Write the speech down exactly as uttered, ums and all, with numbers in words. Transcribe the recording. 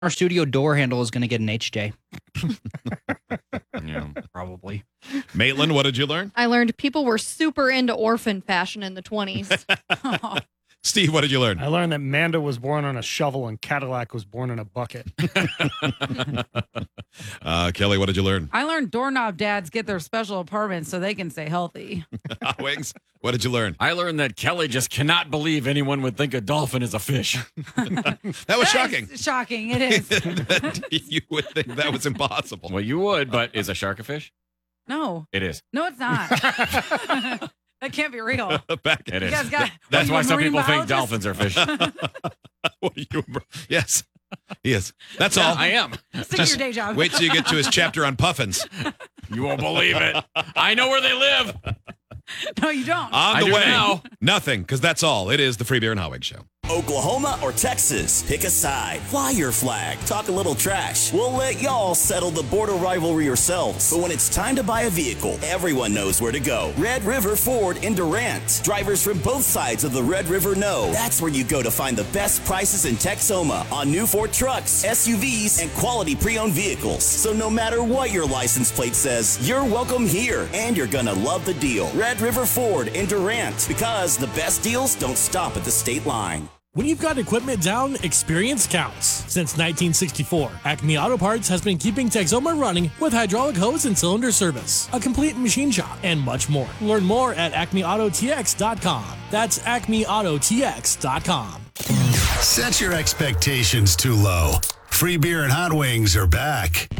Our studio door handle is going to get an H J. Yeah. Probably. Maitland, what did you learn? I learned people were super into orphan fashion in the twenties. Steve, what did you learn? I learned that Manda was born on a shovel and Cadillac was born in a bucket. uh, Kelly, what did you learn? I learned doorknob dads get their special apartments so they can stay healthy. Wings, what did you learn? I learned that Kelly just cannot believe anyone would think a dolphin is a fish. That was shocking. It's shocking. It is. You would think that was impossible. Well, you would, but is a shark a fish? No. It is. No, it's not. That can't be real. Back It You is. guys got, That's what, why you a some marine people think biologist? dolphins are fish. What are you? Yes, he is. That's all. I am. Stick to your day job. Wait till you get to his chapter on puffins. You won't believe it. I know where they live. No, you don't. On I the do way. now. Nothing, because that's all. It is the Free Beer and Hotwig Show. Oklahoma or Texas? Pick a side. Fly your flag. Talk a little trash. We'll let y'all settle the border rivalry yourselves. But when it's time to buy a vehicle, everyone knows where to go. Red River Ford in Durant. Drivers from both sides of the Red River know that's where you go to find the best prices in Texoma on new Ford trucks, S U Vs, and quality pre-owned vehicles. So no matter what your license plate says, you're welcome here, and you're gonna love the deal. Red River Ford in Durant, because the best deals don't stop at the state line. When you've got equipment down, experience counts. Since nineteen sixty-four, Acme Auto Parts has been keeping Texoma running with hydraulic hose and cylinder service, a complete machine shop, and much more. Learn more at acme auto t x dot com. That's acme auto t x dot com. Set your expectations too low. Free Beer and Hot Wings are back.